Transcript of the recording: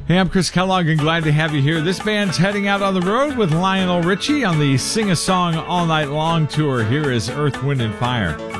Hey, I'm Chris Kellogg and glad to have you here. This band's heading out on the road with Lionel Richie on the Sing a Song All Night Long tour. Here is Earth, Wind, and Fire.